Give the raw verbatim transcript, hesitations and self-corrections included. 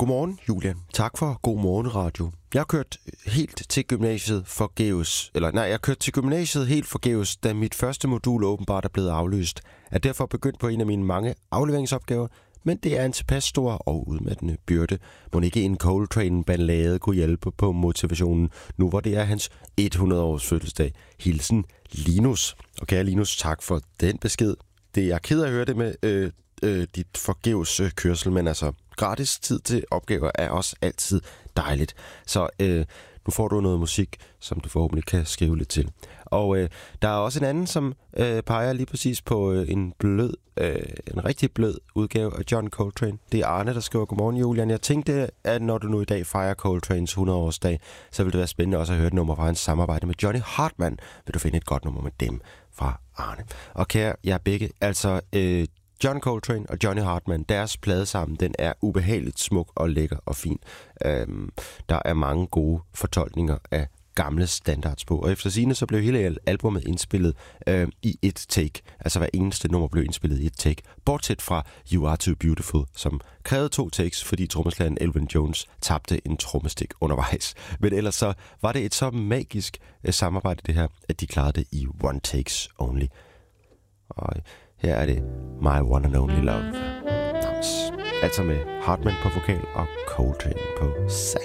Godmorgen, Julian. Tak for god morgenradio. Jeg har kørt helt til gymnasiet forgæves, eller nej, jeg har kørt til gymnasiet helt forgæves, da mit første modul åbenbart er blevet aflyst. Jeg er derfor begyndt på en af mine mange afleveringsopgaver, men det er en tilpas stor og udmattende byrde. Må ikke en Coltrane-ballade kunne hjælpe på motivationen, nu hvor det er hans hundrede-års fødselsdag. Hilsen Linus. Og kære Linus, tak for den besked. Det er jeg ked af at høre det med øh, øh, dit forgæves øh, kørsel, men altså gratis tid til opgaver er også altid dejligt. Så øh, nu får du noget musik, som du forhåbentlig kan skrive lidt til. Og øh, der er også en anden, som øh, peger lige præcis på øh, en blød, øh, en rigtig blød udgave af John Coltrane. Det er Arne, der skriver, godmorgen Julian. Jeg tænkte, at når du nu i dag fejrer Coltranes hundrede-årsdag, så vil det være spændende også at høre et nummer fra hans samarbejde med Johnny Hartman. Vil du finde et godt nummer med dem fra Arne? Og kære jer begge, altså øh, John Coltrane og Johnny Hartman, deres plade sammen, den er ubehageligt smuk og lækker og fin. Øhm, der er mange gode fortolkninger af gamle standards på. Og efter sigende så blev hele albumet indspillet øh, i et take. Altså hver eneste nummer blev indspillet i et take. Bortset fra You Are Too Beautiful, som krævede to takes, fordi trommeslageren Elvin Jones tabte en trommestik undervejs. Men ellers så var det et så magisk øh, samarbejde det her, at de klarede det i one takes only. Og her er det My One and Only Love. Altså med Hartman på vokal og Coltrane på sax.